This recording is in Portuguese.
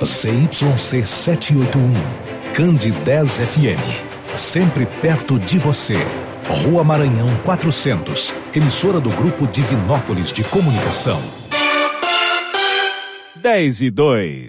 ZYC 781, Candi 10 FM, sempre perto de você. Rua Maranhão 400, emissora do Grupo Divinópolis de Comunicação. 10:02.